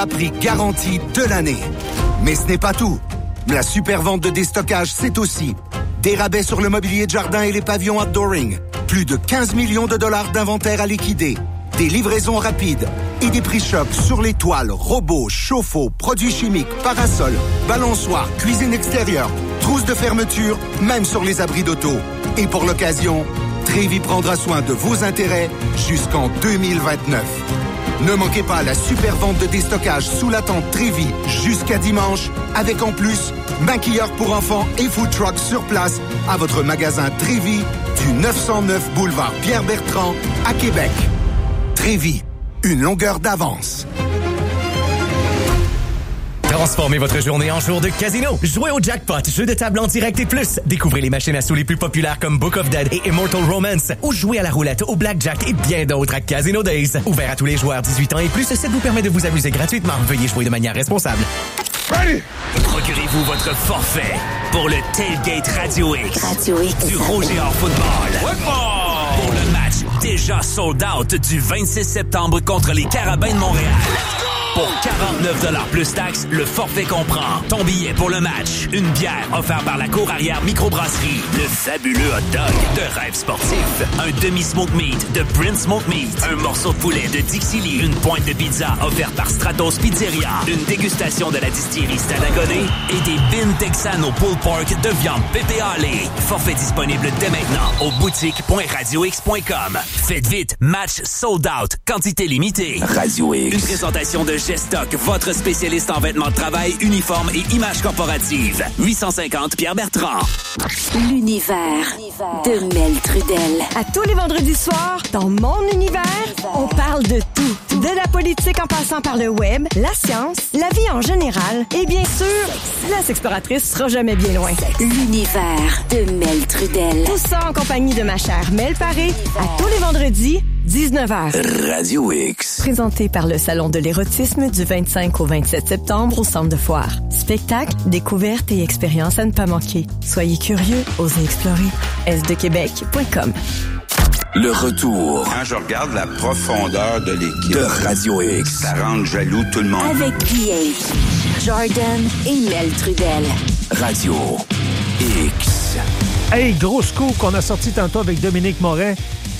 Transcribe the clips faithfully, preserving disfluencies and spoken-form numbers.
à prix garanti de l'année. Mais ce n'est pas tout. La super vente de déstockage, c'est aussi des rabais sur le mobilier de jardin et les pavillons outdooring. Plus de quinze millions de dollars d'inventaire à liquider. Des livraisons rapides et des prix chocs sur les toiles, robots, chauffe-eau, produits chimiques, parasols, balançoires, cuisine extérieure, trousses de fermeture, même sur les abris d'auto. Et pour l'occasion, Trévi prendra soin de vos intérêts jusqu'en deux mille vingt-neuf. Ne manquez pas la super vente de déstockage sous la tente Trévi jusqu'à dimanche, avec en plus maquilleurs pour enfants et food truck sur place à votre magasin Trévi du neuf cent neuf boulevard Pierre-Bertrand à Québec. Trévi, une longueur d'avance. Transformez votre journée en jour de casino. Jouez au jackpot, jeu de table en direct et plus. Découvrez les machines à sous les plus populaires comme Book of Dead et Immortal Romance. Ou jouez à la roulette, au blackjack et bien d'autres à Casino Days. Ouvert à tous les joueurs dix-huit ans et plus, ça vous permet de vous amuser gratuitement. Veuillez jouer de manière responsable. Ready? Procurez-vous votre forfait pour le Tailgate Radio X. Radio X. Du Rouge et Or Football. Football! Pour le match déjà sold out du vingt-six septembre contre les Carabins de Montréal. Pour quarante-neuf dollars plus taxes, le forfait comprend ton billet pour le match, une bière offerte par la cour arrière microbrasserie, le fabuleux hot dog de Rêve Sportif, un demi-smoke meat de Prince Smoke Meat, un morceau de poulet de Dixie Lee, une pointe de pizza offerte par Stratos Pizzeria, une dégustation de la distillerie Stadagoné et des bins texano pulled pork de viande pépé halée. Forfait disponible dès maintenant au boutique point radio x point com. Faites vite, match sold out, quantité limitée. Radio X. Une présentation de Gestock, votre spécialiste en vêtements de travail, uniformes et images corporatives. huit cent cinquante Pierre-Bertrand. L'univers de Mel Trudel. À tous les vendredis soirs, dans mon univers, on parle de tout. De la politique en passant par le web, la science, la vie en général et bien sûr, la sexploratrice sera jamais bien loin. L'univers de Mel Trudel. Tout ça en compagnie de ma chère Mel Paré, à tous les vendredis, dix-neuf heures. Radio X. Présenté par le Salon de l'érotisme du vingt-cinq au vingt-sept septembre au Centre de Foire. Spectacle, découvertes et expériences à ne pas manquer. Soyez curieux, osez explorer. est de québec point com. Le retour. Quand je regarde la profondeur de l'équipe de Radio X, ça rend jaloux tout le monde. Avec P H, Jordan et Mel Trudel. Radio X. Hey, gros scoop qu'on a sorti tantôt avec Dominique Morin.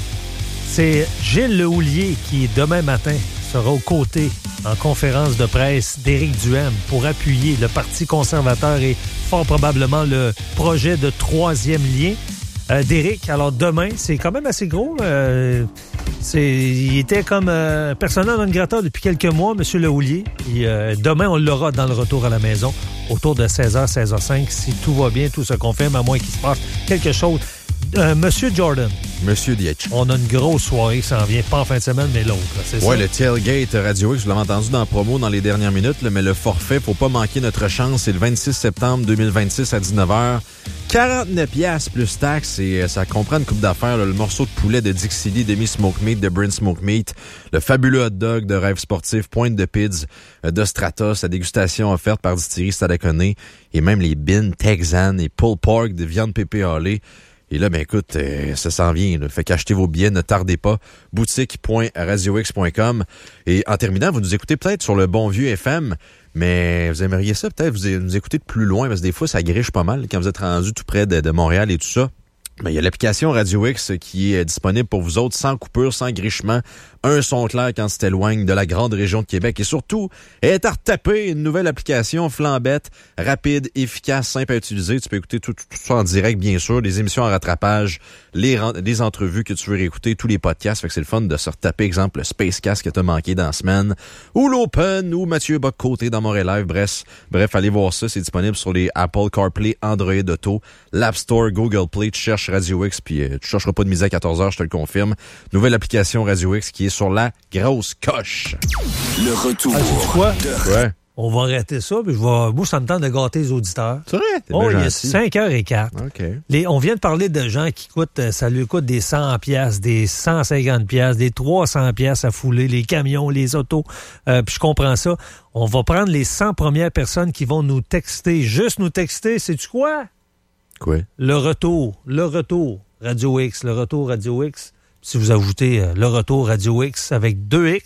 C'est Gilles Lehoulier qui, demain matin, sera aux côtés en conférence de presse d'Éric Duhaime pour appuyer le Parti conservateur et fort probablement le projet de troisième lien euh, d'Éric. Alors demain, c'est quand même assez gros. Euh, c'est, il était comme euh, persona non grata depuis quelques mois, M. Lehoulier. Et, euh, demain, on l'aura dans le retour à la maison autour de seize heures, seize heures cinq. Si tout va bien, tout se confirme, à moins qu'il se passe quelque chose. Euh, Monsieur Jordan. Monsieur Dietsch. On a une grosse soirée qui s'en vient, pas en fin de semaine, mais l'autre. Là, c'est ouais, ça? Le Tailgate Radio X, vous l'avez entendu dans la promo dans les dernières minutes, là, mais le forfait, faut pas manquer notre chance, c'est le vingt-six septembre deux mille vingt-six à dix-neuf heures. quarante-neuf piastres plus taxes et ça comprend une coupe d'affaires, là, le morceau de poulet de Dixie Lee, demi-smoke meat de Bryn Smoke Meat, le fabuleux hot dog de Rêve Sportif, pointe de Pids de Stratos, la dégustation offerte par Distillerie Stadaconé et même les bins texan et pulled pork de viande pépé halée. Et là, ben écoute, euh, ça s'en vient. Là. Fait qu'achetez vos billets, ne tardez pas. boutique point radio x point com. Et en terminant, vous nous écoutez peut-être sur le bon vieux F M, mais vous aimeriez ça peut-être, vous nous écoutez de plus loin, parce que des fois, ça griche pas mal quand vous êtes rendu tout près de, de Montréal et tout ça. Ben, il y a l'application Radio X qui est disponible pour vous autres, sans coupure, sans grichement. Un son clair quand tu t'éloignes de la grande région de Québec. Et surtout, elle est à retaper une nouvelle application flambette, rapide, efficace, simple à utiliser. Tu peux écouter tout, tout, tout ça en direct, bien sûr. Les émissions en rattrapage, les, les entrevues que tu veux réécouter, tous les podcasts. Fait que c'est le fun de se retaper, exemple, le Spacecast que t'as manqué dans la semaine, ou l'Open, ou Mathieu Bock-Côté dans Montréal Live. Bref, bref, allez voir ça. C'est disponible sur les Apple CarPlay, Android Auto, l'App Store, Google Play. Tu cherches Radio X, puis euh, tu chercheras pas de mise à quatorze heures, je te le confirme. Nouvelle application Radio X qui est sur la grosse coche. Le retour. Ah, sais-tu quoi? De... Ouais. On va arrêter ça, puis je vais... moi, ça me tente de gâter les auditeurs. C'est vrai? T'es oh, bien il est gentil. cinq heures quinze. OK. Les, on vient de parler de gens qui coûtent, ça lui coûte des cent piastres, des cent cinquante piastres, des trois cents piastres à fouler, les camions, les autos. Euh, puis je comprends ça. On va prendre les cent premières personnes qui vont nous texter. Juste nous texter, sais-tu quoi? Quoi? Le retour. Le retour. Radio X. Le retour Radio X. Si vous ajoutez euh, le retour Radio X avec deux X,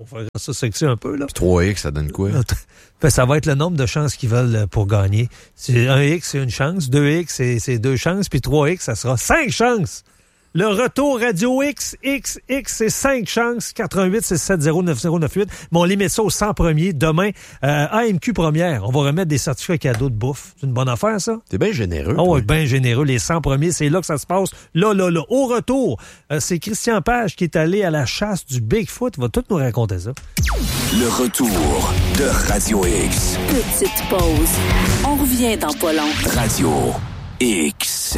On va faire ça sexy un peu, là. Puis trois X, ça donne quoi? Ben, ça va être le nombre de chances qu'ils veulent pour gagner. C'est un X, c'est une chance. deux X, c'est, c'est deux chances. Puis trois X, ça sera cinq chances. Le retour Radio X, X, X, c'est cinq chances. quatre un huit six sept zéro neuf zéro neuf huit. Mais on les met ça aux cent premiers. Demain, euh, A M Q première. On va remettre des certificats cadeaux de bouffe. C'est une bonne affaire, ça? T'es bien généreux. Oh, bien généreux. Les cent premiers, c'est là que ça se passe. Là, là, là. Au retour, euh, c'est Christian Page qui est allé à la chasse du Bigfoot. Il va tout nous raconter ça. Le retour de Radio X. Petite pause. On revient dans pas long. Radio X.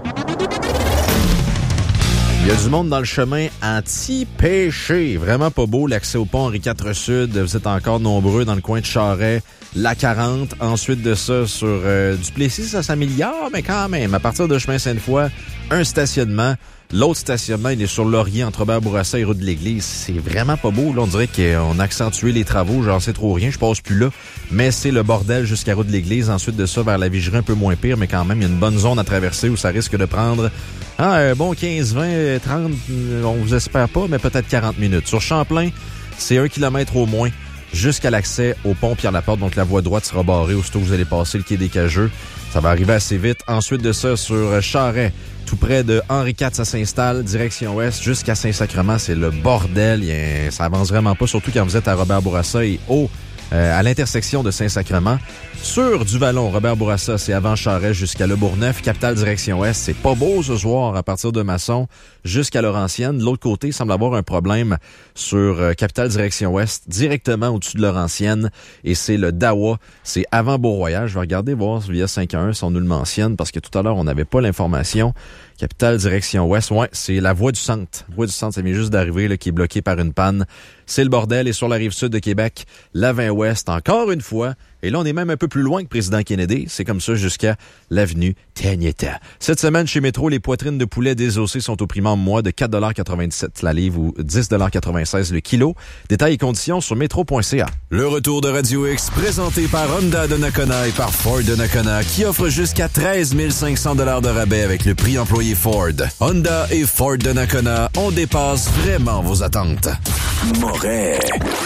Il y a du monde dans le chemin anti-péché. Vraiment pas beau, l'accès au pont Henri quatre Sud. Vous êtes encore nombreux dans le coin de Charest, la quarante. Ensuite de ça, sur euh, Duplessis, ça s'améliore, mais quand même. À partir de chemin Sainte-Foy, un stationnement. L'autre stationnement, il est sur Laurier, entre Robert-Bourassa et Route de l'Église. C'est vraiment pas beau. Là, on dirait qu'on a accentué les travaux. J'en sais trop rien. Je passe plus là. Mais c'est le bordel jusqu'à Route de l'Église. Ensuite de ça, vers la Vigerie, un peu moins pire. Mais quand même, il y a une bonne zone à traverser où ça risque de prendre ah, un bon quinze, vingt, trente, on vous espère pas, mais peut-être quarante minutes. Sur Champlain, c'est un kilomètre au moins jusqu'à l'accès au pont Pierre-Laporte. Donc, la voie droite sera barrée aussitôt que vous allez passer le quai des Cageux. Ça va arriver assez vite. Ensuite de ça, sur Charest, tout près de Henri quatre, ça s'installe, direction ouest, jusqu'à Saint-Sacrement. C'est le bordel. A, ça avance vraiment pas, surtout quand vous êtes à Robert-Bourassa et au, euh, à l'intersection de Saint-Sacrement. Sur Duvalon, Robert-Bourassa, c'est avant Charest jusqu'à Le Bourgneuf. Capitale, direction ouest. C'est pas beau ce soir à partir de Masson jusqu'à Laurentienne. De l'autre côté, il semble avoir un problème sur euh, Capitale, direction ouest, directement au-dessus de Laurentienne. Et c'est le Dawa. C'est avant Beau-Royal. Je vais regarder voir via cinq un un si on nous le mentionne parce que tout à l'heure, on n'avait pas l'information. Capitale, direction ouest. Ouais, c'est la voie du centre. Voie du centre, ça vient juste d'arriver, là, qui est bloquée par une panne. C'est le bordel. Et sur la rive sud de Québec, la vingt ouest, encore une fois. Et là, on est même un peu plus loin que Président Kennedy. C'est comme ça jusqu'à l'avenue Tanieta. Cette semaine, chez Métro, les poitrines de poulet désossées sont au prix en mois de quatre dollars quatre-vingt-dix-sept la livre ou dix dollars quatre-vingt-seize le kilo. Détails et conditions sur métro point c a. Le retour de Radio X, présenté par Honda de Nakona et par Ford de Nakona, qui offre jusqu'à treize mille cinq cents dollars de rabais avec le prix employé Ford. Honda et Ford de Nakona, on dépasse vraiment vos attentes. Moret.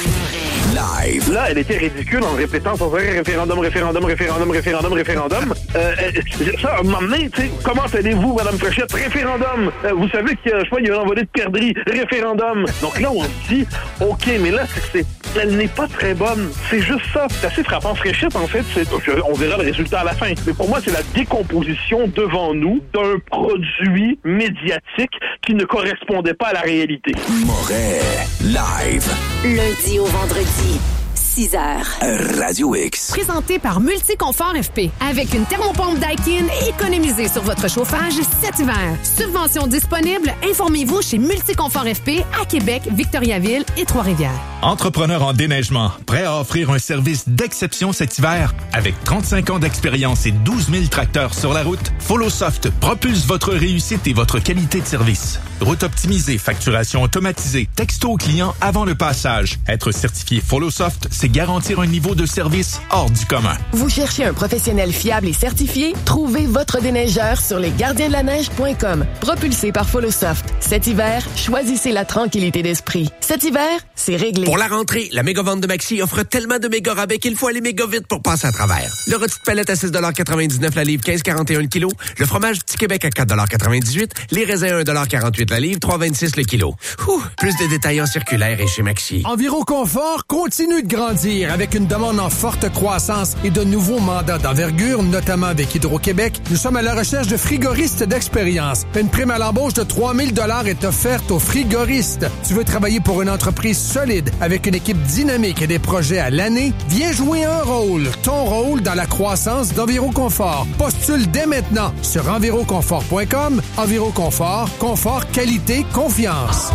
Live. Là, elle était ridicule en répétant sans arrêt référendum, référendum, référendum, référendum, référendum. Euh, ça, à un moment donné, tu sais, comment allez-vous, Madame Fréchette? Référendum. Euh, vous savez que, je sais pas, il y a un envolé de perdrix. Référendum. Donc là, on se dit, OK, mais là, c'est que c'est, elle n'est pas très bonne. C'est juste ça. C'est assez frappant. Fréchette, en fait, c'est, on verra le résultat à la fin. Mais pour moi, c'est la décomposition devant nous d'un produit médiatique qui ne correspondait pas à la réalité. Moret. Live. Lundi au vendredi. six heures. Radio X. Présenté par Multiconfort F P. Avec une thermopompe Daikin, économisez sur votre chauffage cet hiver. Subvention disponible, informez-vous chez Multiconfort F P à Québec, Victoriaville et Trois-Rivières. Entrepreneur en déneigement, prêt à offrir un service d'exception cet hiver? Avec trente-cinq ans d'expérience et douze mille tracteurs sur la route, FollowSoft propulse votre réussite et votre qualité de service. Route optimisée, facturation automatisée, texto au client avant le passage. Être certifié FollowSoft, c'est garantir un niveau de service hors du commun. Vous cherchez un professionnel fiable et certifié? Trouvez votre déneigeur sur lesgardiensdelaneige point com. Propulsé par FollowSoft. Cet hiver, choisissez la tranquillité d'esprit. Cet hiver, c'est réglé. Pour la rentrée, la méga vente de Maxi offre tellement de méga rabais qu'il faut aller méga vite pour passer à travers. Le rôti de palette à six dollars quatre-vingt-dix-neuf la livre, quinze quarante et un le kilo. Le fromage Petit Québec à quatre dollars quatre-vingt-dix-huit. Les raisins un dollar quarante-huit la livre, trois vingt-six le kilo. Ouh, plus de détails en circulaire et chez Maxi. Enviroconfort continue de grandir avec une demande en forte croissance et de nouveaux mandats d'envergure, notamment avec Hydro-Québec. Nous sommes à la recherche de frigoristes d'expérience. Une prime à l'embauche de trois mille dollars est offerte aux frigoristes. Tu veux travailler pour une entreprise solide avec une équipe dynamique et des projets à l'année? Viens jouer un rôle, ton rôle dans la croissance d'Enviroconfort. Postule dès maintenant sur enviroconfort point com. Enviroconfort, confort, qualité, confiance.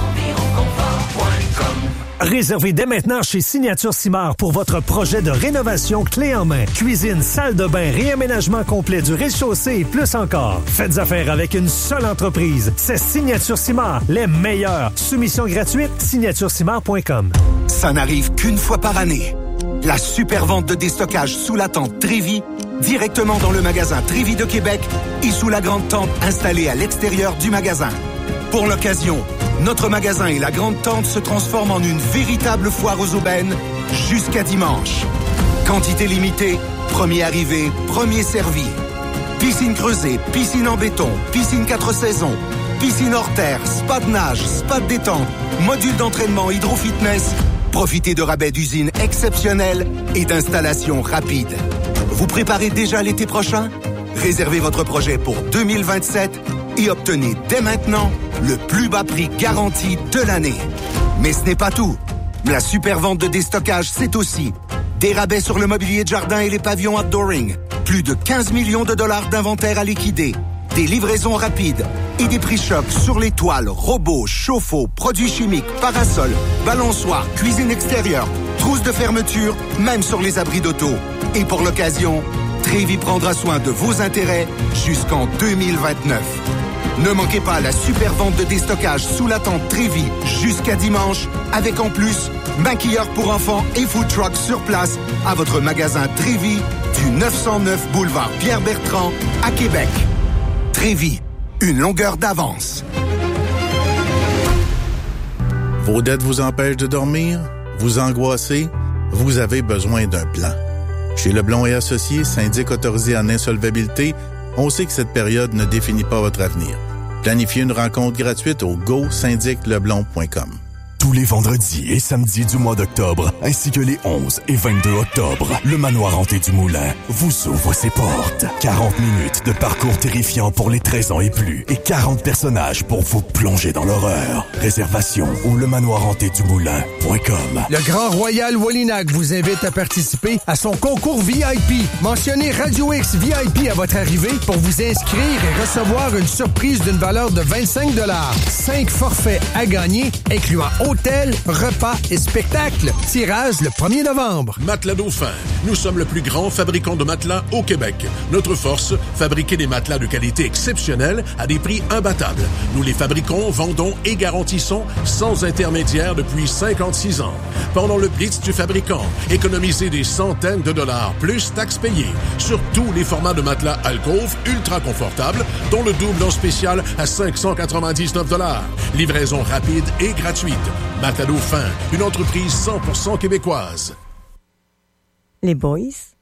Réservez dès maintenant chez Signature Simard pour votre projet de rénovation clé en main. Cuisine, salle de bain, réaménagement complet du rez-de-chaussée et plus encore. Faites affaire avec une seule entreprise. C'est Signature Simard, les meilleurs. Soumission gratuite, signature simard point com. Ça n'arrive qu'une fois par année. La super vente de déstockage sous la tente Trévi, directement dans le magasin Trévi de Québec et sous la grande tente installée à l'extérieur du magasin. Pour l'occasion, notre magasin et la Grande Tente se transforment en une véritable foire aux aubaines jusqu'à dimanche. Quantité limitée, premier arrivé, premier servi. Piscine creusée, piscine en béton, piscine quatre saisons, piscine hors terre, spa de nage, spa de détente, module d'entraînement hydro-fitness. Profitez de rabais d'usine exceptionnels et d'installations rapides. Vous préparez déjà l'été prochain? Réservez votre projet pour deux mille vingt-sept et obtenez dès maintenant le plus bas prix garanti de l'année. Mais ce n'est pas tout. La super vente de déstockage, c'est aussi des rabais sur le mobilier de jardin et les pavillons outdooring, plus de quinze millions de dollars d'inventaire à liquider, des livraisons rapides et des prix chocs sur les toiles, robots, chauffe-eau, produits chimiques, parasols, balançoires, cuisine extérieure, trousses de fermeture, même sur les abris d'auto. Et pour l'occasion, Trévi prendra soin de vos intérêts jusqu'en deux mille vingt-neuf. Ne manquez pas la super vente de déstockage sous la tente Trévi jusqu'à dimanche, avec en plus maquilleurs pour enfants et food truck sur place à votre magasin Trévi du neuf cent neuf boulevard Pierre-Bertrand à Québec. Trévi, une longueur d'avance. Vos dettes vous empêchent de dormir? Vous angoissez? Vous avez besoin d'un plan. Chez Leblond et Associés, syndic autorisé en insolvabilité, on sait que cette période ne définit pas votre avenir. Planifiez une rencontre gratuite au go syndic leblond point com. Tous les vendredis et samedis du mois d'octobre, ainsi que les onze et vingt-deux octobre, le manoir hanté du Moulin vous ouvre ses portes. quarante minutes de parcours terrifiant pour les treize ans et plus et quarante personnages pour vous plonger dans l'horreur. Réservation au le manoir hanté du moulin point com. Le Grand Royal Wallinac vous invite à participer à son concours V I P. Mentionnez Radio X V I P à votre arrivée pour vous inscrire et recevoir une surprise d'une valeur de vingt-cinq dollars. Cinq forfaits à gagner, incluant hôtel, repas et spectacle. Tirage le premier novembre. Matelas Dauphin. Nous sommes le plus grand fabricant de matelas au Québec. Notre force, fabriquer des matelas de qualité exceptionnelle à des prix imbattables. Nous les fabriquons, vendons et garantissons sans intermédiaire depuis cinquante-six ans. Pendant le blitz du fabricant, économisez des centaines de dollars plus taxes payées sur tous les formats de matelas alcôve ultra confortables, dont le double en spécial à cinq cent quatre-vingt-dix-neuf dollars. Livraison rapide et gratuite. Matelas Dauphin, une entreprise cent pour cent québécoise. Les boys.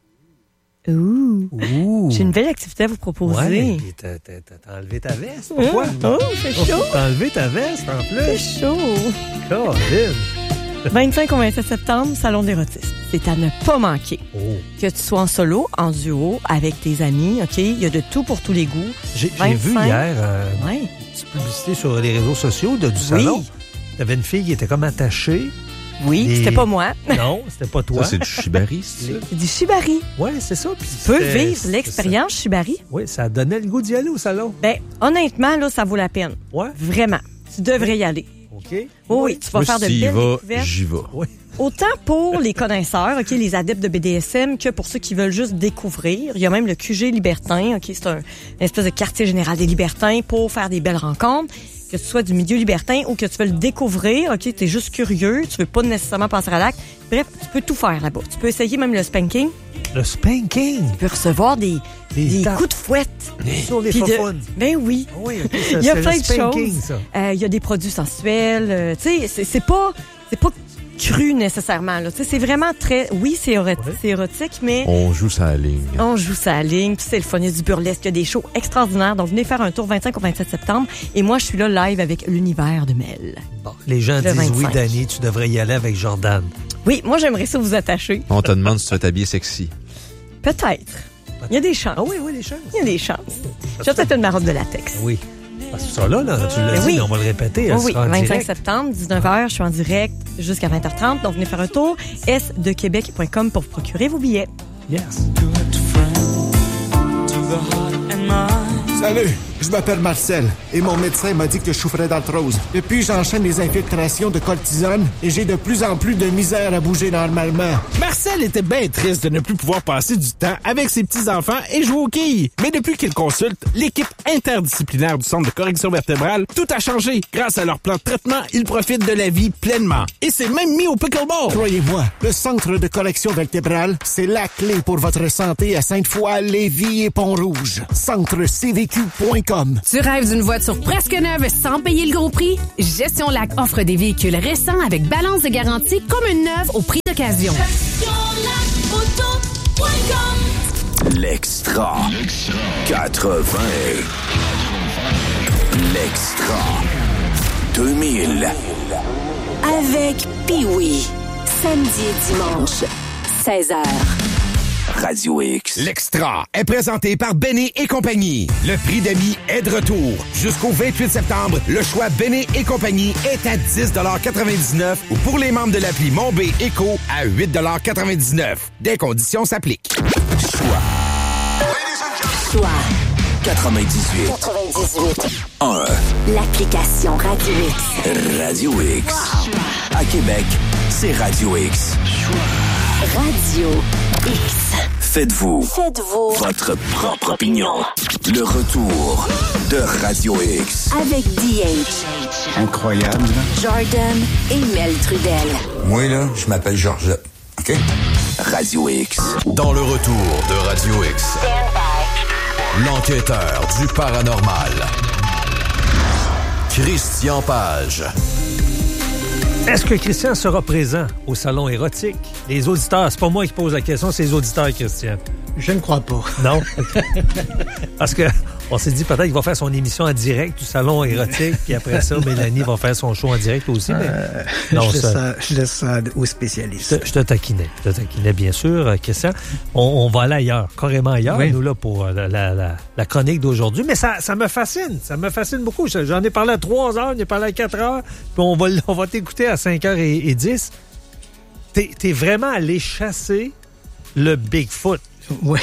Ouh. Ouh. J'ai une belle activité à vous proposer. Ouais, t'as, t'as, t'as enlevé ta veste? Pourquoi? Oh, c'est chaud. Oh, t'as enlevé ta veste en plus? C'est chaud. Caroline. vingt-cinq au vingt-sept septembre, Salon d'érotisme. C'est à ne pas manquer. Oh. Que tu sois en solo, en duo, avec tes amis, OK? Il y a de tout pour tous les goûts. J'ai, j'ai vu hier euh, ouais. une petite publicité sur les réseaux sociaux de, du oui. salon. T'avais une fille qui était comme attachée. Oui, et... c'était pas moi. Non, c'était pas toi. Ça, c'est du shibari, c'est ça? C'est du shibari. Oui, c'est ça. Puis tu peux vivre l'expérience shibari. Oui, ça donnait le goût d'y aller au salon. Ben, honnêtement, là, ça vaut la peine. Ouais. Vraiment. Tu devrais y aller. OK. Oui, oui, tu vas Moi, faire de s'il belles va, découvertes. j'y vais. Oui. Autant pour les connaisseurs, OK, les adeptes de B D S M, que pour ceux qui veulent juste découvrir. Il y a même le Q G Libertin, OK, c'est un une espèce de quartier général des libertins pour faire des belles rencontres. Que tu sois du milieu libertin ou que tu veux le découvrir, OK, t'es juste curieux, tu veux pas nécessairement passer à l'acte. Bref, tu peux tout faire là-bas. Tu peux essayer même le spanking. Le spanking? Tu peux recevoir des, des, des coups de fouette. Sur les faufounes. Ben oui. oui okay, ça, il y a c'est plein le de spanking, choses. Ça. Euh, il y a des produits sensuels. Euh, tu sais, c'est, c'est pas... C'est pas cru nécessairement. Là. C'est vraiment très... Oui, c'est érotique, ouais. c'est érotique, mais... On joue sa ligne. On joue sa ligne, puis c'est le fun, il y a du burlesque, il y a des shows extraordinaires. Donc, venez faire un tour vingt-cinq au vingt-sept septembre. Et moi, je suis là live avec l'univers de Mel. Bon, les gens disent vingt-cinq. Oui, Dani, tu devrais y aller avec Jordan. Oui, moi, j'aimerais ça vous attacher. On te demande si tu vas t'habiller sexy. Peut-être. Il y a des chances. Ah oui, oui, des chances. Il y a des chances. Je vais peut-être une marotte de latex. Oui. Parce que ça, là, là, tu l'as dit, oui. mais on va le répéter. Oui, oui. vingt-cinq septembre, dix-neuf heures, je suis en direct jusqu'à vingt heures trente. Donc, venez faire un tour. s de québec point com pour vous procurer vos billets. Yes. Salut, je m'appelle Marcel et mon médecin m'a dit que je souffrais d'arthrose. Depuis, j'enchaîne les infiltrations de cortisone et j'ai de plus en plus de misère à bouger normalement. Marcel était bien triste de ne plus pouvoir passer du temps avec ses petits-enfants et jouer aux quilles. Mais depuis qu'il consulte l'équipe interdisciplinaire du Centre de correction vertébrale, tout a changé. Grâce à leur plan de traitement, il profite de la vie pleinement. Et s'est même mis au pickleball. Croyez-moi, le Centre de correction vertébrale, c'est la clé pour votre santé à Sainte-Foy, Lévis et Pont-Rouge. centre c v q point com. Tu rêves d'une voiture presque neuve sans payer le gros prix? Gestion Lac offre des véhicules récents avec balance de garantie comme une neuve au prix d'occasion. L'Extra. quatre-vingts. L'Extra. deux mille. Avec Pee-Wee. Samedi et dimanche, seize heures. Radio X. L'Extra est présenté par Benny et compagnie. Le prix d'amis est de retour. Jusqu'au vingt-huit septembre, le choix Benny et compagnie est à dix quatre-vingt-dix-neuf ou pour les membres de l'appli Mon B Éco à huit quatre-vingt-dix-neuf. Des conditions s'appliquent. Choix. Choix. quatre-vingt-dix-huit. quatre-vingt-dix-huit. un. L'application Radio X. Radio X. À Québec, c'est Radio X. Radio X. Faites-vous. Faites-vous. Votre propre opinion. Le retour de Radio X. Avec D H. Incroyable. Jordan et Mel Trudel. Moi, là, je m'appelle Georgette. OK? Radio X. Dans le retour de Radio X. L'enquêteur du paranormal. Christian Page. Est-ce que Christian sera présent au salon érotique? Les auditeurs, c'est pas moi qui pose la question, c'est les auditeurs, Christian. Je ne crois pas. Non? Parce que on s'est dit peut-être qu'il va faire son émission en direct du salon érotique, puis après ça, Mélanie va faire son show en direct aussi. Mais... Euh, non, je, laisse ça... ça, je laisse ça aux spécialistes. Je te, je te taquinais. Je te taquinais, bien sûr, Christian. On, on va aller ailleurs, carrément ailleurs, oui. Nous, là, pour la, la, la, la chronique d'aujourd'hui. Mais ça, ça me fascine. Ça me fascine beaucoup. J'en ai parlé à trois heures, j'en ai parlé à quatre heures, puis on va, on va t'écouter à cinq heures dix. T'es, t'es vraiment allé chasser le Bigfoot. Ouais.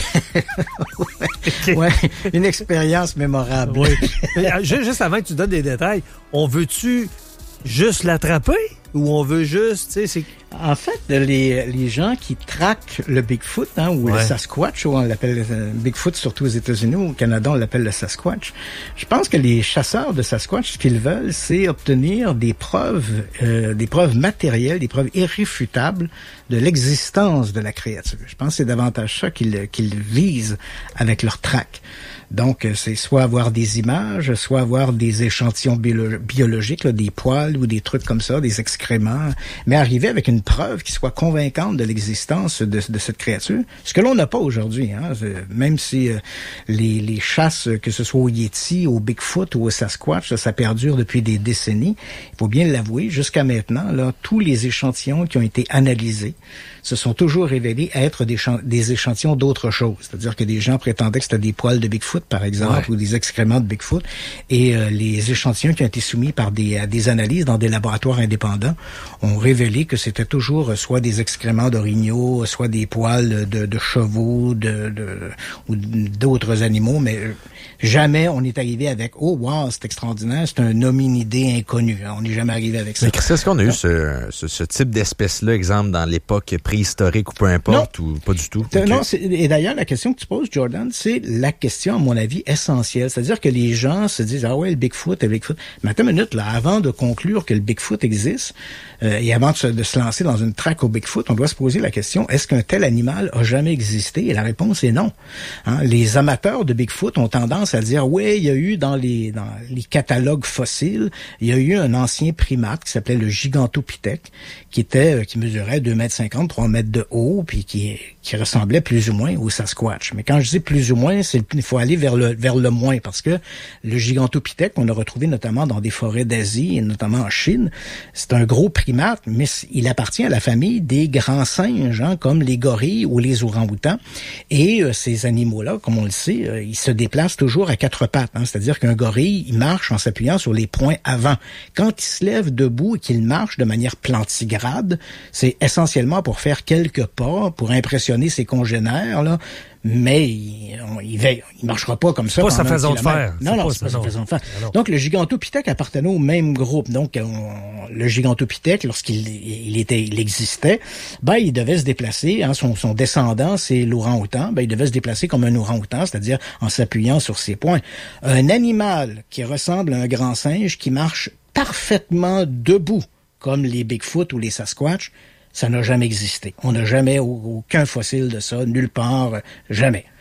Okay. Ouais, une expérience mémorable. Oui. Juste avant que tu donnes des détails, on veut-tu juste l'attraper ou on veut juste, tu sais, c'est... En fait, les, les gens qui traquent le Bigfoot, hein, ou ouais. le Sasquatch, ou on l'appelle euh, Bigfoot, surtout aux États-Unis, ou au Canada, on l'appelle le Sasquatch. Je pense que les chasseurs de Sasquatch, ce qu'ils veulent, c'est obtenir des preuves, euh, des preuves matérielles, des preuves irréfutables de l'existence de la créature. Je pense que c'est davantage ça qu'ils, qu'ils visent avec leur traque. Donc, c'est soit avoir des images, soit avoir des échantillons biolo- biologiques, là, des poils ou des trucs comme ça, des excréments, mais arriver avec une preuve qui soit convaincante de l'existence de, de cette créature, ce que l'on n'a pas aujourd'hui. Hein, même si euh, les, les chasses, que ce soit au Yeti, au Bigfoot ou au Sasquatch, ça, ça perdure depuis des décennies. Il faut bien l'avouer, jusqu'à maintenant, là, tous les échantillons qui ont été analysés se sont toujours révélés être des, chan- des échantillons d'autres choses. C'est-à-dire que des gens prétendaient que c'était des poils de Bigfoot, par exemple, ouais. ou des excréments de Bigfoot, et euh, les échantillons qui ont été soumis par des, à des analyses dans des laboratoires indépendants ont révélé que c'était toujours soit des excréments d'orignaux, soit des poils de, de chevaux, de, de, ou d'autres animaux, mais jamais on est arrivé avec « Oh, wow, c'est extraordinaire, c'est un hominidé inconnu. » On n'est jamais arrivé avec ça. Mais Christian, est-ce qu'on a non? eu ce, ce, ce type d'espèce-là, exemple, dans l'époque préhistorique ou peu importe, non. ou pas du tout? Okay. Non, c'est, et d'ailleurs, la question que tu poses, Jordan, c'est la question, à mon avis, essentielle. C'est-à-dire que les gens se disent « Ah ouais, le Bigfoot, le Bigfoot. » Mais attends une minute, là, avant de conclure que le Bigfoot existe, euh, et avant de se, de se lancer dans une traque au Bigfoot, on doit se poser la question, est-ce qu'un tel animal a jamais existé? Et la réponse est non. Hein? Les amateurs de Bigfoot ont tendance à dire, oui, il y a eu dans les, dans les catalogues fossiles, il y a eu un ancien primate qui s'appelait le Gigantopithèque, qui était, qui mesurait deux mètres cinquante, trois mètres de haut, puis qui, qui ressemblait plus ou moins au Sasquatch. Mais quand je dis plus ou moins, c'est, il faut aller vers le, vers le moins, parce que le Gigantopithèque, on a retrouvé notamment dans des forêts d'Asie, et notamment en Chine, c'est un gros primate, mais il appartient à la famille des grands singes, hein, comme les gorilles ou les orang-outans. Et euh, ces animaux-là, comme on le sait, euh, ils se déplacent toujours à quatre pattes. Hein, c'est-à-dire qu'un gorille, il marche en s'appuyant sur les poings avant. Quand il se lève debout et qu'il marche de manière plantigrade, c'est essentiellement pour faire quelques pas, pour impressionner ses congénères, là. Mais il, il, il, il marchera pas comme ça. C'est pas sa façon de faire. Non, non, c'est pas sa façon de faire. Donc, le Gigantopithèque appartenait au même groupe. Donc, on, le Gigantopithèque, lorsqu'il il était, il existait, ben, il devait se déplacer, hein, son, son descendant, c'est l'orang-outan, ben, il devait se déplacer comme un orang-outan, c'est-à-dire en s'appuyant sur ses poings. Un animal qui ressemble à un grand singe, qui marche parfaitement debout, comme les Bigfoot ou les Sasquatch, ça n'a jamais existé. On n'a jamais aucun fossile de ça, nulle part, jamais.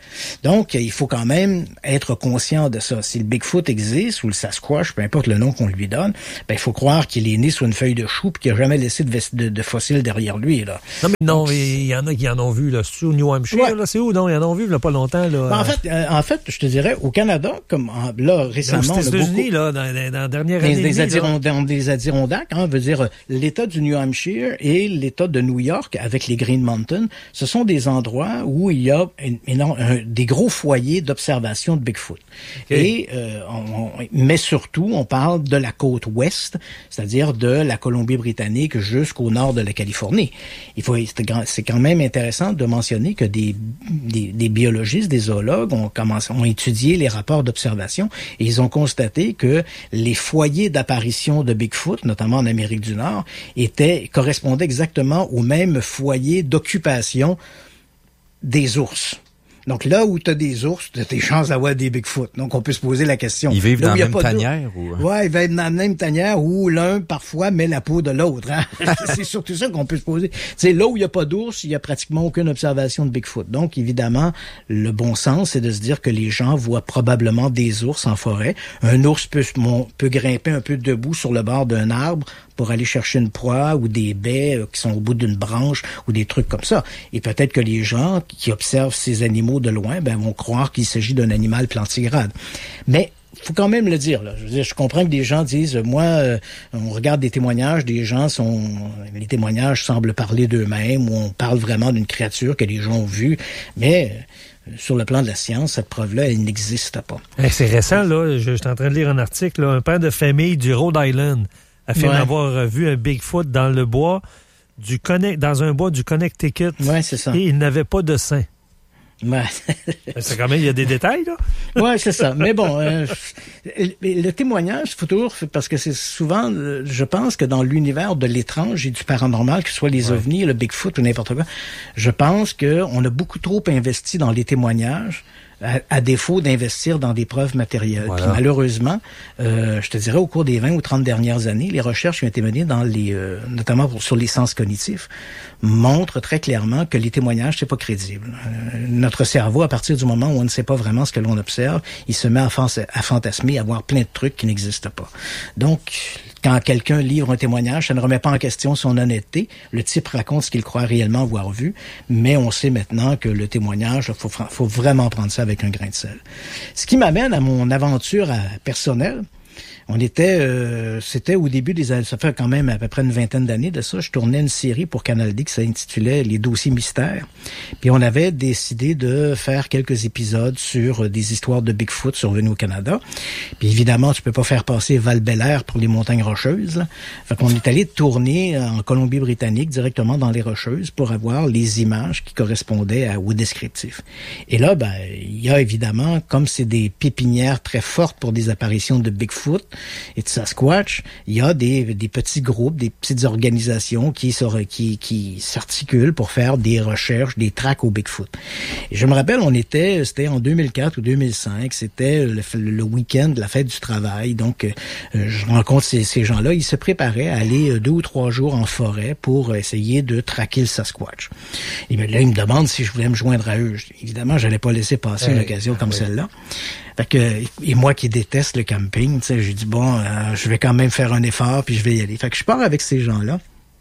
Donc, il faut quand même être conscient de ça. Si le Bigfoot existe, ou le Sasquatch, peu importe le nom qu'on lui donne, ben il faut croire qu'il est né sur une feuille de chou et qu'il n'a jamais laissé de, de, de fossiles derrière lui. Là. Non, mais non, il y en a qui en ont vu, là. C'est au New Hampshire, ouais. là, c'est où? Non, ils en ont vu, il n'y a pas longtemps, là. Ben, en fait, euh, en fait, je te dirais, au Canada, comme là, récemment, aux États-Unis, beaucoup, là, dans, dans la dernière des, année. Des, Adirondacks, des Adirondacks, hein, veut dire, l'État du New Hampshire et l'État de New York, avec les Green Mountains, ce sont des endroits où il y a une, une, un, des gros foyers d'observation de Bigfoot. Okay. Et, euh, on, on, mais surtout, on parle de la côte ouest, c'est-à-dire de la Colombie-Britannique jusqu'au nord de la Californie. Il faut, c'est quand même intéressant de mentionner que des, des, des biologistes, des zoologues ont commencé, ont étudié les rapports d'observation et ils ont constaté que les foyers d'apparition de Bigfoot, notamment en Amérique du Nord, étaient, correspondaient exactement au même foyer d'occupation des ours. Donc là où tu as des ours, tu as des chances d'avoir des Bigfoot. Donc on peut se poser la question. Ils vivent dans la même tanière? Ou... Ouais, ils vivent dans la même tanière où l'un parfois met la peau de l'autre. Hein? C'est surtout ça qu'on peut se poser. C'est là où il n'y a pas d'ours, il n'y a pratiquement aucune observation de Bigfoot. Donc évidemment, le bon sens, c'est de se dire que les gens voient probablement des ours en forêt. Un ours peut, peut grimper un peu debout sur le bord d'un arbre pour aller chercher une proie ou des baies euh, qui sont au bout d'une branche ou des trucs comme ça. Et peut-être que les gens qui observent ces animaux de loin ben, vont croire qu'il s'agit d'un animal plantigrade. Mais faut quand même le dire. Là. Je veux dire, je comprends que des gens disent, moi, euh, on regarde des témoignages, des gens sont, les témoignages semblent parler d'eux-mêmes, ou on parle vraiment d'une créature que les gens ont vue, mais euh, sur le plan de la science, cette preuve-là, elle n'existe pas. Hey, c'est récent, là. Je, je suis en train de lire un article, là, un père de famille du Rhode Island affirme ouais. avoir vu un Bigfoot dans le bois du Connect, dans un bois du Connecticut. Ouais, c'est ça. Et il n'avait pas de sein. Ouais. C'est quand même, il y a des détails, là. Ouais, c'est ça. Mais bon, euh, le témoignage, faut toujours, parce que c'est souvent, je pense que dans l'univers de l'étrange et du paranormal, que ce soit les ouais. ovnis, le Bigfoot ou n'importe quoi, je pense qu'on a beaucoup trop investi dans les témoignages, à, à défaut d'investir dans des preuves matérielles. Voilà. Puis malheureusement, euh, je te dirais, au cours des vingt ou trente dernières années, les recherches qui ont été menées dans les, euh, notamment pour, sur les sens cognitifs, montrent très clairement que les témoignages, c'est pas crédible. Euh, notre cerveau, à partir du moment où on ne sait pas vraiment ce que l'on observe, il se met à, fant- à fantasmer, à voir plein de trucs qui n'existent pas. Donc, quand quelqu'un livre un témoignage, ça ne remet pas en question son honnêteté. Le type raconte ce qu'il croit réellement avoir vu, mais on sait maintenant que le témoignage, il faut, faut vraiment prendre ça avec un grain de sel. Ce qui m'amène à mon aventure à, personnelle. On était, euh, c'était au début des années, ça fait quand même à peu près une vingtaine d'années de ça, je tournais une série pour Canal D qui s'intitulait Les Dossiers Mystères. Puis on avait décidé de faire quelques épisodes sur des histoires de Bigfoot survenues au Canada. Puis évidemment, tu peux pas faire passer Val-Bélair pour les Montagnes Rocheuses. Là. Fait qu'on est allé tourner en Colombie-Britannique directement dans les Rocheuses pour avoir les images qui correspondaient à, au descriptif. Et là, ben, il y a évidemment, comme c'est des pépinières très fortes pour des apparitions de Bigfoot et de Sasquatch, il y a des, des petits groupes, des petites organisations qui, qui, qui s'articulent pour faire des recherches, des tracks au Bigfoot. Et je me rappelle, on était, c'était en deux mille quatre ou deux mille cinq, c'était le, le week-end de la fête du travail, donc euh, je rencontre ces, ces gens-là, ils se préparaient à aller deux ou trois jours en forêt pour essayer de traquer le Sasquatch. Et bien là, ils me demandent si je voulais me joindre à eux. Évidemment, j'allais pas laisser passer hey, une occasion comme hey. celle-là. Fait que, et moi qui déteste le camping, tu sais, j'ai dit bon, euh, je vais quand même faire un effort puis je vais y aller. Fait que je pars avec ces gens-là.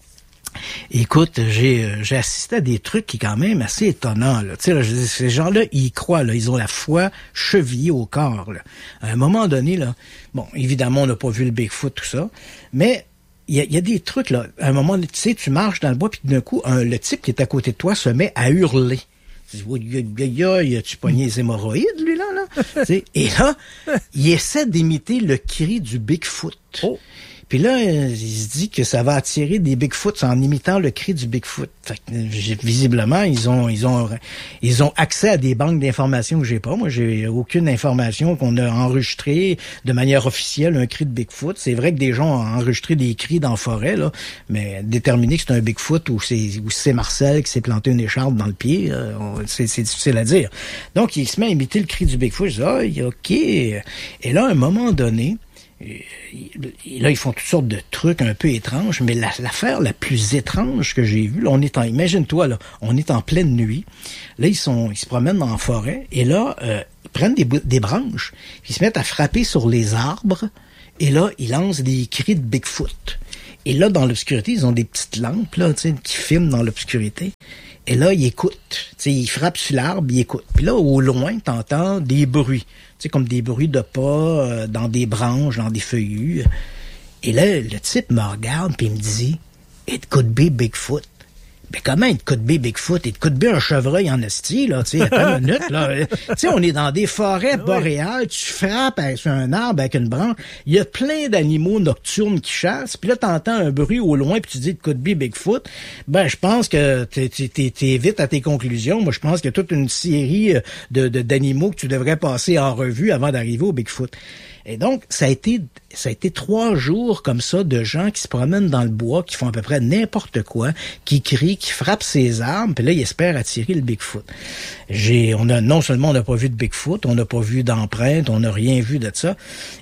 Écoute, j'ai euh, j'ai assisté à des trucs qui quand même assez étonnants. Là. Tu sais, là, je dis, ces gens-là, ils y croient. Là, ils ont la foi chevillée au corps. Là. À un moment donné, là, bon, évidemment, on n'a pas vu le Bigfoot, tout ça, mais il y a, y a des trucs là. À un moment, tu sais, tu marches dans le bois puis d'un coup, un, le type qui est à côté de toi se met à hurler. Il a-tu pogné les hémorroïdes, lui, là? là? Et là, il essaie d'imiter le cri du Bigfoot. Oh. Puis là, il se dit que ça va attirer des Bigfoots en imitant le cri du Bigfoot. Fait que, visiblement, ils ont, ils ont, ils ont accès à des banques d'informations que j'ai pas. Moi, j'ai aucune information qu'on a enregistré de manière officielle un cri de Bigfoot. C'est vrai que des gens ont enregistré des cris dans la forêt, là, mais déterminer que c'est un Bigfoot ou c'est, ou c'est Marcel qui s'est planté une écharpe dans le pied, euh, c'est, c'est difficile à dire. Donc, il se met à imiter le cri du Bigfoot. Je dis, ah, OK. Et là, à un moment donné, Et, et là, ils font toutes sortes de trucs un peu étranges, mais la, l'affaire la plus étrange que j'ai vue, là, on est en, imagine-toi, là, on est en pleine nuit. Là, ils sont, ils se promènent dans la forêt, et là, euh, ils prennent des, des branches, puis ils se mettent à frapper sur les arbres, et là, ils lancent des cris de Bigfoot. Et là, dans l'obscurité, ils ont des petites lampes, là, tu sais, qui filment dans l'obscurité. Et là, ils écoutent. Tu sais, ils frappent sur l'arbre, ils écoutent. Puis là, au loin, t'entends des bruits. Tu sais, comme des bruits de pas euh, dans des branches, dans des feuillus. Et là, le type me regarde puis il me dit « It could be Bigfoot ». Mais comment il could be Bigfoot? Il could be un chevreuil en esti, là, tu sais, attends une minute, là. Tu sais, on est dans des forêts boréales, tu frappes avec, sur un arbre avec une branche, il y a plein d'animaux nocturnes qui chassent, puis là, t'entends un bruit au loin, puis tu dis « It could be Bigfoot ». Ben, je pense que t'es, t'es, t'es vite à tes conclusions. Moi, je pense qu'il y a toute une série de, de, d'animaux que tu devrais passer en revue avant d'arriver au Bigfoot. Et donc, ça a été, ça a été trois jours comme ça de gens qui se promènent dans le bois, qui font à peu près n'importe quoi, qui crient, qui frappent ses armes, puis là, ils espèrent attirer le Bigfoot. J'ai, on a, non seulement on n'a pas vu de Bigfoot, on n'a pas vu d'empreinte, on n'a rien vu de ça.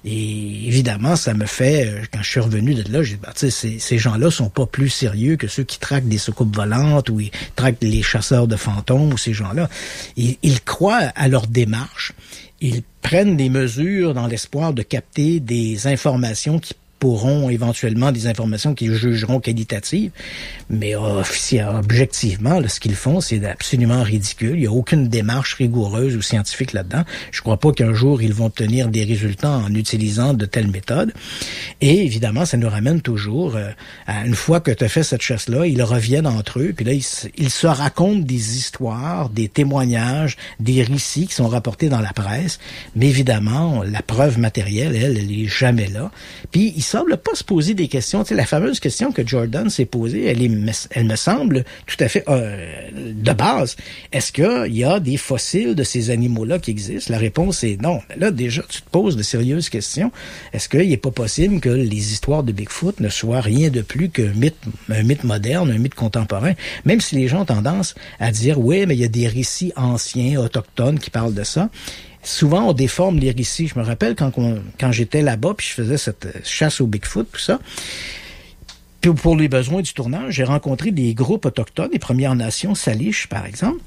Et évidemment, ça me fait, quand je suis revenu de là, j'ai dit, bah, tu sais, ces, ces gens-là sont pas plus sérieux que ceux qui traquent des soucoupes volantes ou ils traquent les chasseurs de fantômes ou ces gens-là. Ils, ils croient à leur démarche. Ils prennent des mesures dans l'espoir de capter des informations qui pourront éventuellement des informations qu'ils jugeront qualitatives, mais officiellement, objectivement, là, ce qu'ils font, c'est absolument ridicule. Il n'y a aucune démarche rigoureuse ou scientifique là-dedans. Je crois pas qu'un jour, ils vont obtenir des résultats en utilisant de telles méthodes. Et évidemment, ça nous ramène toujours euh, à une fois que tu as fait cette chasse-là, ils reviennent entre eux, puis là, ils, ils se racontent des histoires, des témoignages, des récits qui sont rapportés dans la presse, mais évidemment, la preuve matérielle, elle, elle est jamais là. Puis, ils semble pas se poser des questions. Tu sais, la fameuse question que Jordan s'est posée, elle, est, elle me semble tout à fait euh, de base. Est-ce qu'il y a des fossiles de ces animaux-là qui existent? La réponse est non. Là, déjà, tu te poses de sérieuses questions. Est-ce qu'il n'est pas possible que les histoires de Bigfoot ne soient rien de plus qu'un mythe, un mythe moderne, un mythe contemporain? Même si les gens ont tendance à dire, oui, mais il y a des récits anciens, autochtones qui parlent de ça. Souvent, on déforme les récits. Je me rappelle quand, on, quand j'étais là-bas, puis je faisais cette chasse au Bigfoot, tout ça. Puis pour les besoins du tournage, j'ai rencontré des groupes autochtones, des Premières Nations, Salish, par exemple.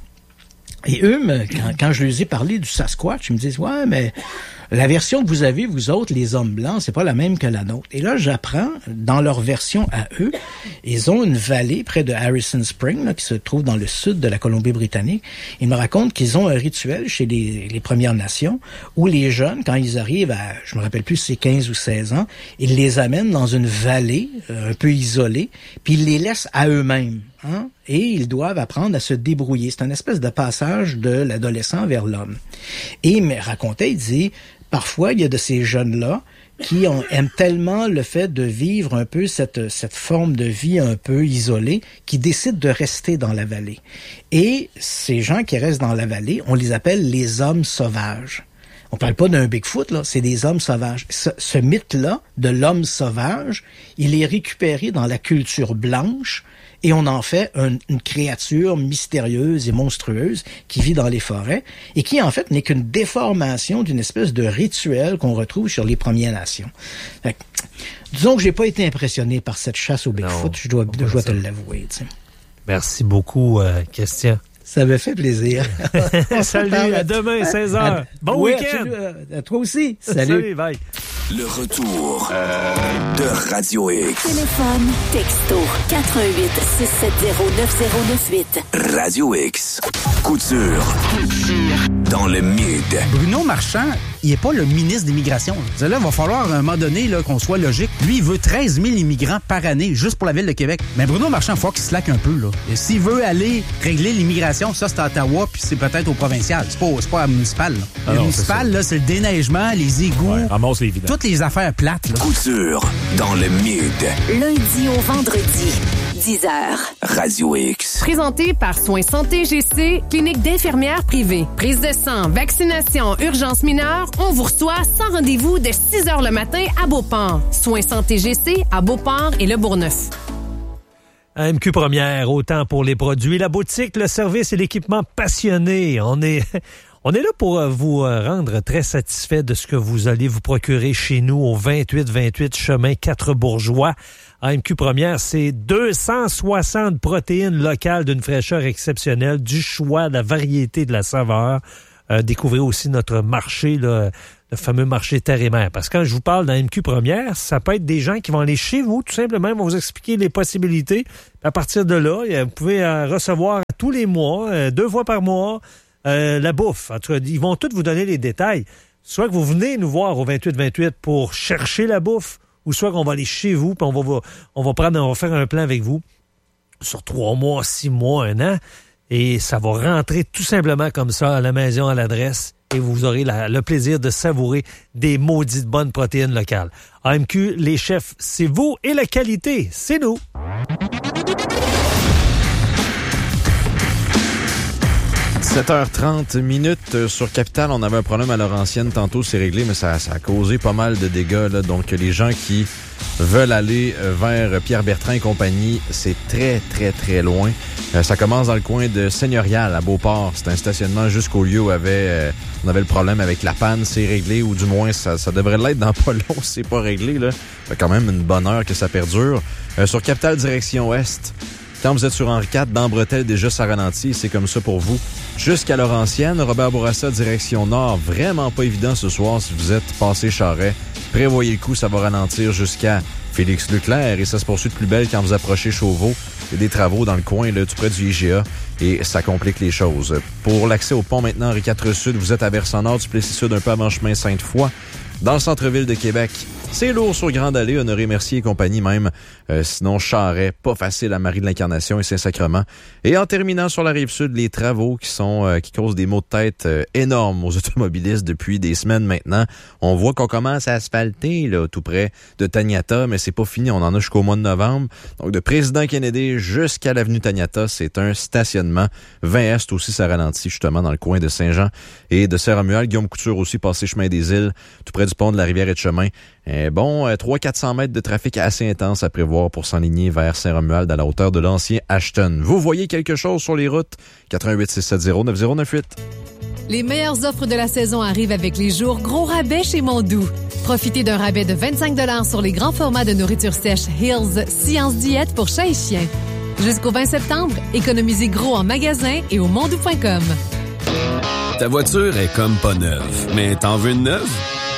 Et eux, me, quand, quand je leur ai parlé du Sasquatch, ils me disent « Ouais, mais la version que vous avez, vous autres, les hommes blancs, c'est pas la même que la nôtre. » Et là, j'apprends, dans leur version à eux, ils ont une vallée près de Harrison Spring, là, qui se trouve dans le sud de la Colombie-Britannique. Ils me racontent qu'ils ont un rituel chez les, les Premières Nations où les jeunes, quand ils arrivent à, je me rappelle plus si c'est quinze ou seize ans, ils les amènent dans une vallée euh, un peu isolée, puis ils les laissent à eux-mêmes. Hein? Et ils doivent apprendre à se débrouiller. C'est une espèce de passage de l'adolescent vers l'homme. Et il me racontait, il disait, parfois, il y a de ces jeunes-là qui ont, aiment tellement le fait de vivre un peu cette, cette forme de vie un peu isolée, qui décident de rester dans la vallée. Et ces gens qui restent dans la vallée, on les appelle les hommes sauvages. On parle pas d'un Bigfoot, là, c'est des hommes sauvages. Ce, ce mythe-là de l'homme sauvage, il est récupéré dans la culture blanche, et on en fait un, une créature mystérieuse et monstrueuse qui vit dans les forêts et qui, en fait, n'est qu'une déformation d'une espèce de rituel qu'on retrouve sur les Premières Nations. Fait que, disons que j'ai pas été impressionné par cette chasse au Bigfoot, non, je dois, je dois te l'avouer. T'sais. Merci beaucoup, euh, Christian. Ça me fait plaisir. Salut, à demain, seize heures. Bon oui, week-end. À toi aussi. Salut. Salut, bye. Le retour euh... de Radio X. Téléphone, texto, quatre un huit, six sept zéro, neuf zéro neuf huit. Radio X. Couture. Couture. Dans le mid. Bruno Marchand, il n'est pas le ministre de l'Immigration. Là, il va falloir à un moment donné là, qu'on soit logique. Lui, il veut treize mille immigrants par année, juste pour la ville de Québec. Mais Bruno Marchand, il faut qu'il se laque un peu. Là. Et s'il veut aller régler l'immigration, ça, c'est à Ottawa, puis c'est peut-être au provincial. C'est pas, c'est pas à municipal. Ah le non, municipal, c'est, là, c'est le déneigement, les égouts. Ouais, ramasse les vidanges. Toutes les affaires plates. Là. Couture dans le mid. Lundi au vendredi, dix heures. Radio X. Présenté par Soins Santé G C, clinique d'infirmières privée. Prise de sang, vaccination, urgence mineure, on vous reçoit sans rendez-vous de six heures le matin à Beauport. Soins Santé G C à Beauport et Le Bourgneuf. À M Q Première, autant pour les produits, la boutique, le service et l'équipement passionné. On est, On est là pour euh, vous euh, rendre très satisfait de ce que vous allez vous procurer chez nous au vingt-huit vingt-huit chemin quatre Bourgeois. A M Q Première, c'est deux cent soixante protéines locales d'une fraîcheur exceptionnelle, du choix, de la variété, de la saveur. Euh, découvrez aussi notre marché, là, le fameux marché terre et mer. Parce que quand je vous parle d'A M Q Première, ça peut être des gens qui vont aller chez vous, tout simplement, ils vont vous expliquer les possibilités. À partir de là, vous pouvez euh, recevoir tous les mois, euh, deux fois par mois, euh, la bouffe. En tout cas, ils vont tous vous donner les détails. Soit que vous venez nous voir au vingt-huit vingt-huit pour chercher la bouffe, ou soit qu'on va aller chez vous, puis on va, on va prendre, on va faire un plan avec vous sur trois mois, six mois, un an, et ça va rentrer tout simplement comme ça à la maison, à l'adresse, et vous aurez la, le plaisir de savourer des maudites bonnes protéines locales. A M Q, les chefs, c'est vous, et la qualité, c'est nous. sept heures trente minutes sur Capital. On avait un problème à Laurentienne. Tantôt, c'est réglé, mais ça, ça a causé pas mal de dégâts, là. Donc, les gens qui veulent aller vers Pierre-Bertrand et compagnie, c'est très, très, très loin. Euh, ça commence dans le coin de Seigneurial, à Beauport. C'est un stationnement jusqu'au lieu où avait, euh, on avait le problème avec la panne. C'est réglé, ou du moins, ça, ça devrait l'être dans pas long. C'est pas réglé, là. Ça fait quand même une bonne heure que ça perdure. Euh, sur Capital, direction Ouest. Quand vous êtes sur Henri quatre, dans Bretelle, déjà ça ralentit, c'est comme ça pour vous. Jusqu'à Laurentienne, Robert Bourassa, direction Nord, vraiment pas évident ce soir si vous êtes passé Charret. Prévoyez le coup, ça va ralentir jusqu'à Félix Leclerc et ça se poursuit de plus belle quand vous approchez Chauveau. Il y a des travaux dans le coin, là, tout près du I G A, et ça complique les choses. Pour l'accès au pont maintenant, Henri quatre Sud, vous êtes à Versant-Nord, du Plessis-Sud, un peu avant chemin Sainte-Foy. Dans le centre-ville de Québec, c'est lourd sur Grande Allée, Honoré Mercier et compagnie même. Euh, sinon, Charret, pas facile à Marie de l'Incarnation et Saint-Sacrement. Et en terminant sur la Rive-Sud, les travaux qui sont euh, qui causent des maux de tête euh, énormes aux automobilistes depuis des semaines maintenant. On voit qu'on commence à asphalter là, tout près de Taniata, mais c'est pas fini. On en a jusqu'au mois de novembre. Donc, de Président Kennedy jusqu'à l'avenue Taniata, c'est un stationnement. vingt Est aussi, ça ralentit justement dans le coin de Saint-Jean et de Saint-Romuald. Guillaume Couture aussi, passé chemin des Îles, tout près du pont de la Rivière-et-Chemin. Et bon, euh, trois cents à quatre cents mètres de trafic assez intense à prévoir pour s'enligner vers Saint-Romuald à la hauteur de l'ancien Ashton. Vous voyez quelque chose sur les routes? quatre un huit six sept zéro neuf zéro neuf huit. Les meilleures offres de la saison arrivent avec les jours gros rabais chez Mondou. Profitez d'un rabais de vingt-cinq dollars sur les grands formats de nourriture sèche Hills Science Diète pour chat et chien. Jusqu'au vingt septembre, économisez gros en magasin et au mondou point com. Ta voiture est comme pas neuve, mais t'en veux une neuve?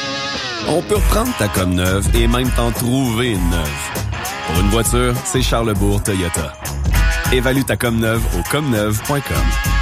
On peut reprendre ta comme neuve et même t'en trouver une neuve. Pour une voiture, c'est Charlesbourg Toyota. Évalue ta comme neuve au comme neuve point com.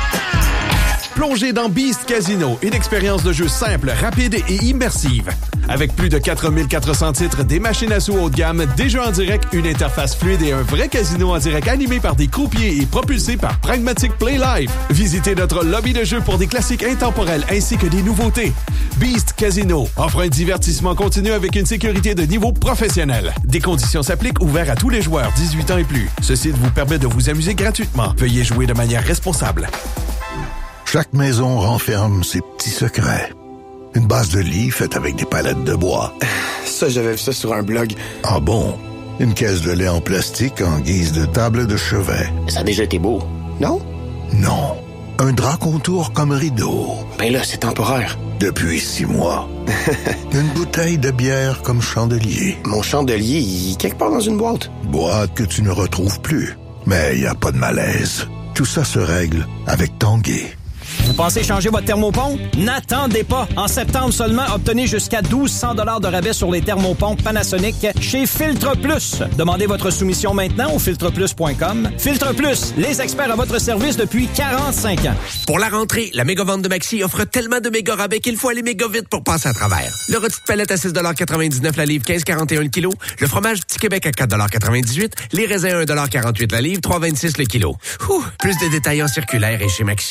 Plongez dans Beast Casino, une expérience de jeu simple, rapide et immersive. Avec plus de quatre mille quatre cents titres, des machines à sous haut de gamme, des jeux en direct, une interface fluide et un vrai casino en direct animé par des croupiers et propulsé par Pragmatic Play Live. Visitez notre lobby de jeu pour des classiques intemporels ainsi que des nouveautés. Beast Casino offre un divertissement continu avec une sécurité de niveau professionnel. Des conditions s'appliquent, ouverts à tous les joueurs dix-huit ans et plus. Ce site vous permet de vous amuser gratuitement. Veuillez jouer de manière responsable. Chaque maison renferme ses petits secrets. Une base de lit faite avec des palettes de bois. Ça, j'avais vu ça sur un blog. Ah bon? Une caisse de lait en plastique en guise de table de chevet. Ça a déjà été beau, non? Non. Un drap contour comme rideau. Ben là, c'est temporaire. Depuis six mois. Une bouteille de bière comme chandelier. Mon chandelier, il est quelque part dans une boîte. Boîte que tu ne retrouves plus. Mais il n'y a pas de malaise. Tout ça se règle avec Tanguay. Vous pensez changer votre thermopompe? N'attendez pas! En septembre seulement, obtenez jusqu'à douze cents dollars de rabais sur les thermopompes Panasonic chez Filtre Plus. Demandez votre soumission maintenant au filtre plus point com. Filtre Plus, les experts à votre service depuis quarante-cinq ans. Pour la rentrée, la méga vente de Maxi offre tellement de méga rabais qu'il faut aller méga vite pour passer à travers. Le rôti de palette à six quatre-vingt-dix-neuf la livre, quinze quarante et un le kilo. Le fromage Petit Québec à quatre quatre-vingt-dix-huit. Les raisins un quarante-huit la livre, trois vingt-six le kilo. Ouh, plus de détails en circulaire et chez Maxi.